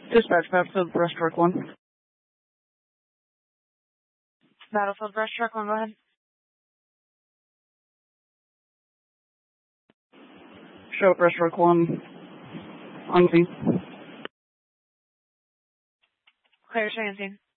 Dispatch, Battlefield Breaststroke 1. Battlefield Breaststroke 1, go ahead. Show Breaststroke 1 on scene. Clear, stay on scene.